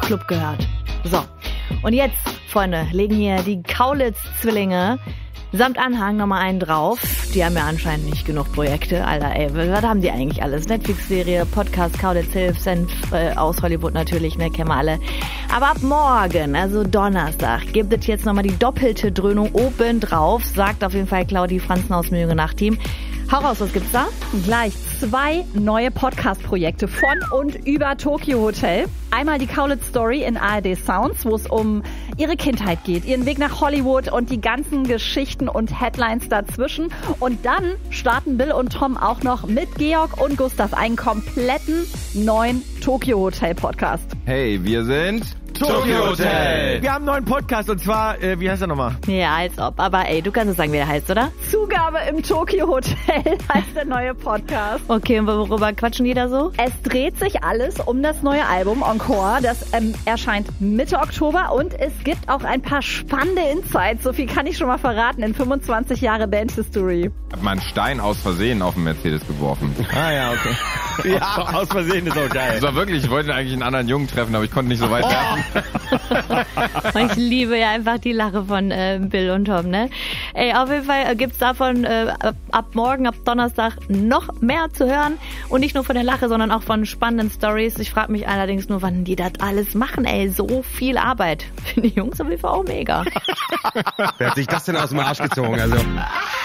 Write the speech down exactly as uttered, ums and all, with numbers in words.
Club gehört. So, und jetzt, Freunde, legen hier die Kaulitz-Zwillinge samt Anhang nochmal einen drauf. Die haben ja anscheinend nicht genug Projekte. Alter, ey, was haben die eigentlich alles? Netflix-Serie, Podcast, Kaulitz Hilf, Senf äh, aus Hollywood natürlich, ne, kennen wir alle. Aber ab morgen, also Donnerstag, gibt es jetzt nochmal die doppelte Dröhnung oben drauf, sagt auf jeden Fall Claudi Franzen aus Möge Nacht-Team. Hau raus, was gibt's da? Gleich zwei neue Podcast-Projekte von und über Tokyo Hotel. Einmal die Kaulitz Story in A R D Sounds, wo es um ihre Kindheit geht, ihren Weg nach Hollywood und die ganzen Geschichten und Headlines dazwischen. Und dann starten Bill und Tom auch noch mit Georg und Gustav einen kompletten neuen Tokyo Hotel Podcast. Hey, wir sind Tokyo Hotel. Wir haben einen neuen Podcast und zwar, äh, wie heißt er nochmal? Ja, als ob. Aber ey, du kannst es sagen, wie der heißt, oder? Zugabe im Tokyo Hotel heißt der neue Podcast. Okay, und worüber quatschen die da so? Es dreht sich alles um das neue Album Encore. Das ähm, erscheint Mitte Oktober und es gibt auch ein paar spannende Insights. So viel kann ich schon mal verraten in fünfundzwanzig Jahre Band-History. Ich hab mal einen Stein aus Versehen auf den Mercedes geworfen. Ah ja, okay. Ja, aus Versehen ist auch geil. Das war wirklich, ich wollte eigentlich einen anderen Jungen treffen, aber ich konnte nicht so weit werfen. Ich liebe ja einfach die Lache von äh, Bill und Tom, ne? Ey, auf jeden Fall gibt's davon äh, ab, ab morgen, ab Donnerstag noch mehr zu hören. Und nicht nur von der Lache, sondern auch von spannenden Stories. Ich frage mich allerdings nur, wann die das alles machen, ey. So viel Arbeit. Finde die Jungs auf jeden Fall auch mega. Wer hat sich das denn aus dem Arsch gezogen? Also...